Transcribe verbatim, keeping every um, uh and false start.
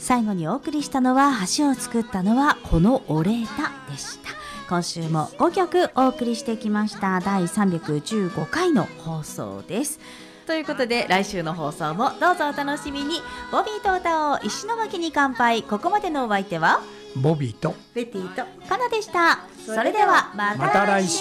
最後にお送りしたのは橋を作ったのはこのオレータでした。今週もごきょくお送りしてきました。だいさんびゃくじゅうごかいの放送です。ということで来週の放送もどうぞお楽しみに。ボビーと歌おう石巻に乾杯。ここまでのお相手はボビーとベティとカナでした。それではまた来週。